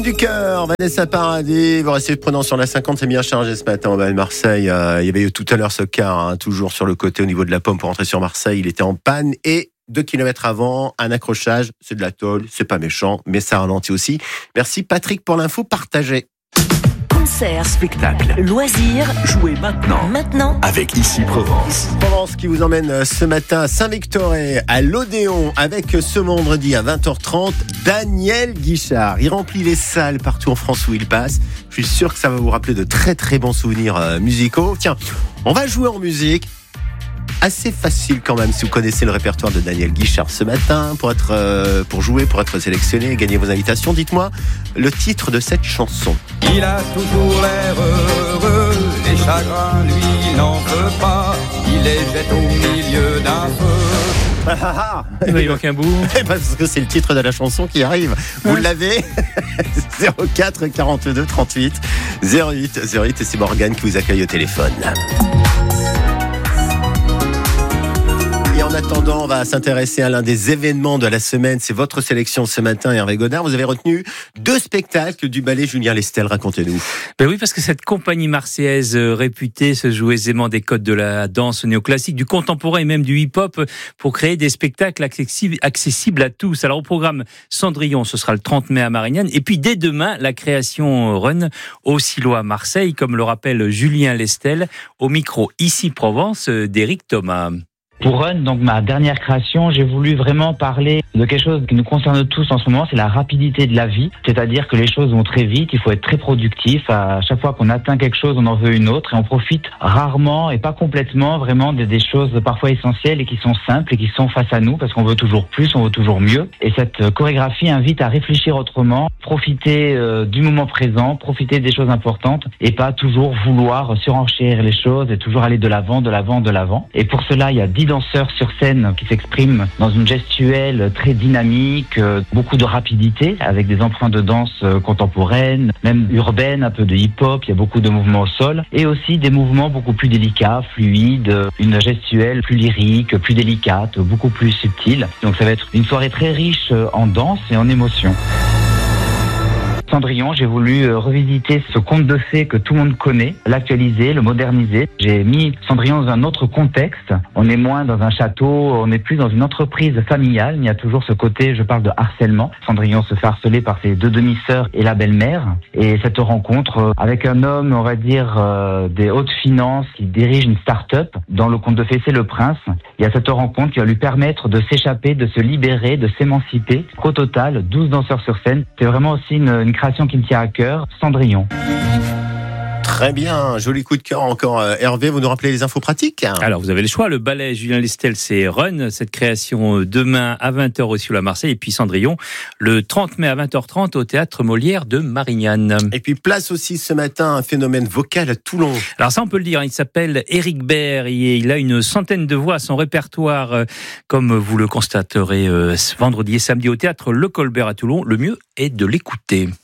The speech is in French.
Du cœur, Vanessa Paradis, vous restez prenant sur la 50, c'est bien chargé ce matin, on va à Marseille. Il y avait eu tout à l'heure ce car, toujours sur le côté au niveau de la pomme pour rentrer sur Marseille, il était en panne et 2 kilomètres avant, un accrochage, c'est de la tôle, c'est pas méchant, mais ça ralentit aussi. Merci Patrick pour l'info partagée. Concert, spectacle, loisirs, jouez maintenant avec Ici Provence. Provence qui vous emmène ce matin à Saint-Victoré, à l'Odéon, avec ce vendredi à 20h30, Daniel Guichard. Il remplit les salles partout en France où il passe. Je suis sûr que ça va vous rappeler de très très bons souvenirs musicaux. Tiens, on va jouer en musique. Assez facile quand même si vous connaissez le répertoire de Daniel Guichard ce matin pour jouer, pour être sélectionné et gagner vos invitations. Dites-moi le titre de cette chanson. Il a toujours l'air heureux, les chagrins lui n'en veut pas, il les jette au milieu d'un feu. Il manque un bout. Parce que c'est le titre de la chanson qui arrive. Vous l'avez. 04 42 38 08 et c'est Morgane qui vous accueille au téléphone. Et en attendant, on va s'intéresser à l'un des événements de la semaine. C'est votre sélection ce matin, Hervé Godard. Vous avez retenu 2 spectacles du ballet Julien Lestel. Racontez-nous. Ben oui, parce que cette compagnie marseillaise réputée se joue aisément des codes de la danse néoclassique, du contemporain et même du hip-hop pour créer des spectacles accessibles à tous. Alors au programme Cendrillon, ce sera le 30 mai à Marignane. Et puis dès demain, la création Run au Silo à Marseille, comme le rappelle Julien Lestel, au micro Ici Provence d'Éric Thomas. Pour Run, donc ma dernière création, j'ai voulu vraiment parler de quelque chose qui nous concerne tous en ce moment, c'est la rapidité de la vie. C'est-à-dire que les choses vont très vite, il faut être très productif. À chaque fois qu'on atteint quelque chose, on en veut une autre et on profite rarement et pas complètement vraiment des choses parfois essentielles et qui sont simples et qui sont face à nous parce qu'on veut toujours plus, on veut toujours mieux. Et cette chorégraphie invite à réfléchir autrement, profiter du moment présent, profiter des choses importantes et pas toujours vouloir surenchérir les choses et toujours aller de l'avant. Et pour cela, il y a 10 danseurs sur scène qui s'expriment dans une gestuelle très dynamique, beaucoup de rapidité avec des empreintes de danse contemporaine, même urbaine, un peu de hip-hop, il y a beaucoup de mouvements au sol et aussi des mouvements beaucoup plus délicats, fluides, une gestuelle plus lyrique, plus délicate, beaucoup plus subtile. Donc ça va être une soirée très riche en danse et en émotion. Cendrillon, j'ai voulu revisiter ce conte de fées que tout le monde connaît, l'actualiser, le moderniser. J'ai mis Cendrillon dans un autre contexte. On est moins dans un château, on est plus dans une entreprise familiale. Il y a toujours ce côté, je parle de harcèlement. Cendrillon se fait harceler par ses 2 demi-sœurs et la belle-mère. Et cette rencontre avec un homme, on va dire, des hautes finances qui dirige une start-up. Dans le conte de fées, c'est le prince. Il y a cette rencontre qui va lui permettre de s'échapper, de se libérer, de s'émanciper. Au total, 12 danseurs sur scène. C'est vraiment aussi une création qui me tient à cœur, Cendrillon. Très bien, joli coup de cœur encore. Hervé, vous nous rappelez les infos pratiques ? Alors vous avez le choix, le ballet Julien Lestel c'est Run, cette création demain à 20h au Silo à Marseille, et puis Cendrillon le 30 mai à 20h30 au Théâtre Molière de Marignane. Et puis place aussi ce matin un phénomène vocal à Toulon. Alors ça on peut le dire, il s'appelle Éric Baird et il a une centaine de voix à son répertoire, comme vous le constaterez ce vendredi et samedi au Théâtre Le Colbert à Toulon. Le mieux est de l'écouter.